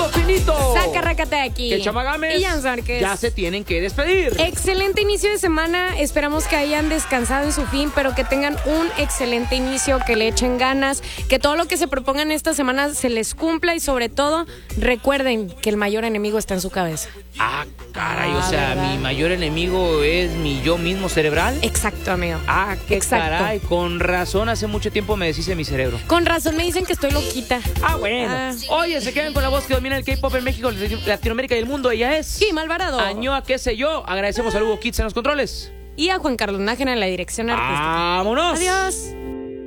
Saludos, Finito. Zacaracatequi. Que Chama Gámez y Jan Sárquez. ya se tienen que despedir. Excelente inicio de semana. Esperamos que hayan descansado en su fin, pero que tengan un excelente inicio, que le echen ganas, que todo lo que se propongan esta semana se les cumpla y sobre todo recuerden que el mayor enemigo está en su cabeza. Ah, caray, o sea, ¿verdad? mi mayor enemigo es mi yo mismo cerebral. Exacto, amigo. Ah, qué Exacto. caray, con razón hace mucho tiempo me deshice mi cerebro. Con razón me dicen que estoy loquita. Ah, bueno. Oye, se quedan con la voz que domina el K-pop en México, Latinoamérica y el mundo. Ella es Kim Alvarado. Añoa, qué sé yo. Agradecemos a Hugo Kids en los controles. Y a Juan Carlos Nájera en la dirección artística. ¡Vámonos! Adiós.